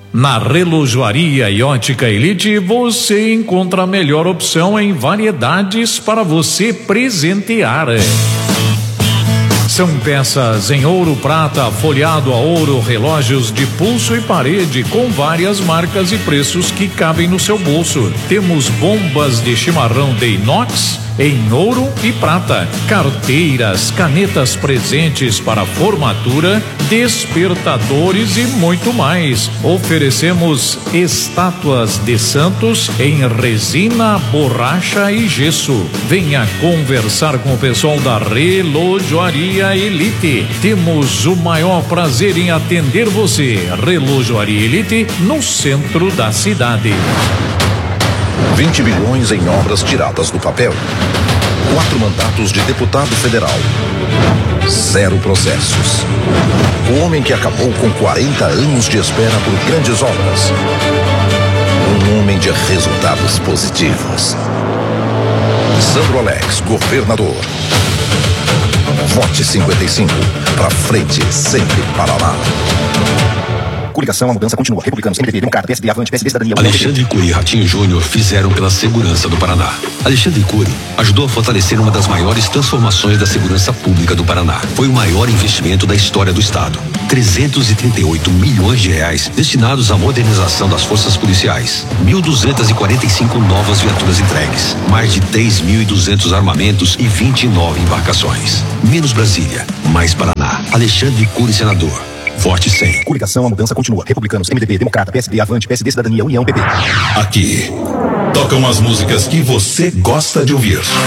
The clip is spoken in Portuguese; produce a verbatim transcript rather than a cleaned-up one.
Na Relojoaria e Ótica Elite você encontra a melhor opção em variedades para você presentear. São peças em ouro, prata, folheado a ouro, relógios de pulso e parede com várias marcas e preços que cabem no seu bolso. Temos bombas de chimarrão de inox em ouro e prata, carteiras, canetas presentes para formatura, despertadores e muito mais. Oferecemos estátuas de santos em resina, borracha e gesso. Venha conversar com o pessoal da Relojoaria Elite. Temos o maior prazer em atender você. Relojoaria Elite, no centro da cidade. vinte bilhões em obras tiradas do papel. Quatro mandatos de deputado federal. Zero processos. O homem que acabou com quarenta anos de espera por grandes obras. Um homem de resultados positivos. Sandro Alex, governador. Vote cinquenta e cinco. Pra frente, sempre Paraná. Coligação, a mudança continua. Republicanos, M D B, Democrata, P S D, Avante, P S D, Cidadania. Alexandre Cury e Ratinho Júnior fizeram pela segurança do Paraná. Alexandre Cury ajudou a fortalecer uma das maiores transformações da segurança pública do Paraná. Foi o maior investimento da história do estado. trezentos e trinta e oito milhões de reais destinados à modernização das forças policiais. mil duzentas e quarenta e cinco novas viaturas entregues. Mais de três mil e duzentos armamentos e vinte e nove embarcações. Menos Brasília, mais Paraná. Alexandre Cury, senador. Vote cem. Coligação, a mudança continua. Republicanos, M D B, Democrata, P S D, Avante, P S D, Cidadania, União, P P. Aqui, tocam as músicas que você gosta de ouvir.